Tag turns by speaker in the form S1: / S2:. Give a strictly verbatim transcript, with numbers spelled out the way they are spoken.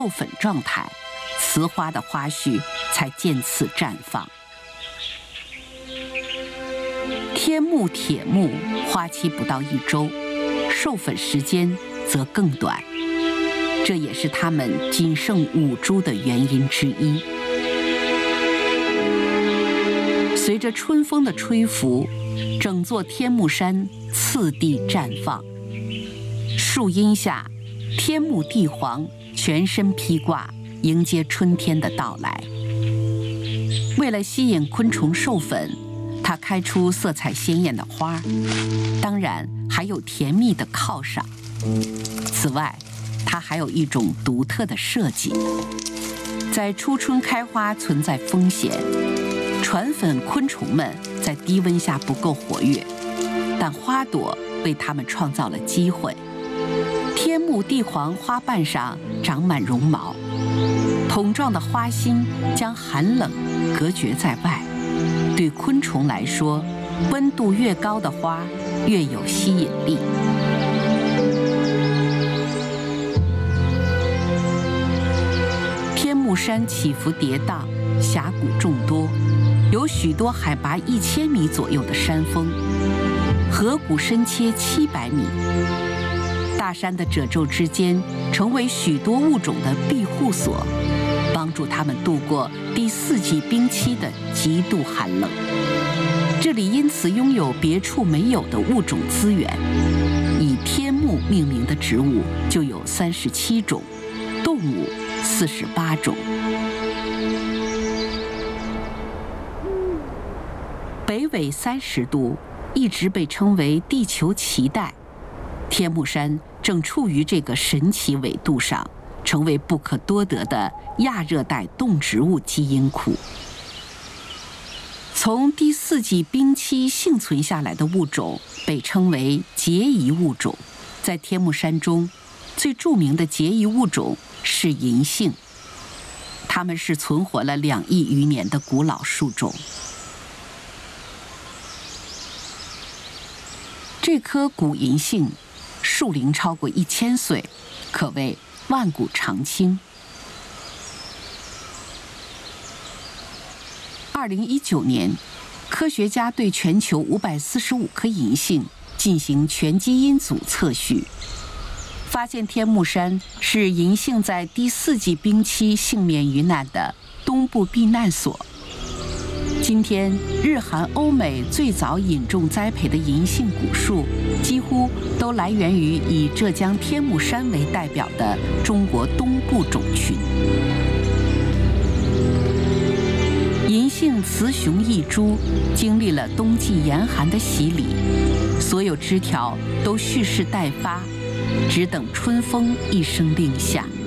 S1: 授粉状态，雌花的花序才渐次绽放。天目、铁目花期不到一周，授粉时间则更短，这也是它们仅剩五株的原因之一。随着春风的吹拂，整座天目山次第绽放。树荫下，天目地黄全身披挂，迎接春天的到来。为了吸引昆虫授粉，它开出色彩鲜艳的花，当然还有甜蜜的犒赏。此外，它还有一种独特的设计。在初春开花存在风险，传粉昆虫们在低温下不够活跃，但花朵为它们创造了机会。天目地黄花瓣上长满绒毛，筒状的花心将寒冷隔绝在外。对昆虫来说，温度越高的花越有吸引力。天目山起伏跌宕，峡谷众多，有许多海拔一千米左右的山峰，河谷深切七百米。大山的褶皱之间，成为许多物种的庇护所，帮助它们度过第四纪冰期的极度寒冷。这里因此拥有别处没有的物种资源，以天目命名的植物就有三十七种，动物四十八种。北纬三十度，一直被称为地球脐带。天目山正处于这个神奇纬度上，成为不可多得的亚热带动植物基因库。从第四纪冰期幸存下来的物种被称为孑遗物种。在天目山中，最著名的孑遗物种是银杏，它们是存活了两亿余年的古老树种。这棵古银杏树龄超过一千岁，可谓万古长青。二零一九年，科学家对全球五百四十五棵银杏进行全基因组测序，发现天目山是银杏在第四纪冰期幸免于难的东部避难所。今天，日韩欧美最早引种栽培的银杏古树，几乎都来源于以浙江天目山为代表的中国东部种群。银杏雌雄异株，经历了冬季严寒的洗礼，所有枝条都蓄势待发，只等春风一声令下。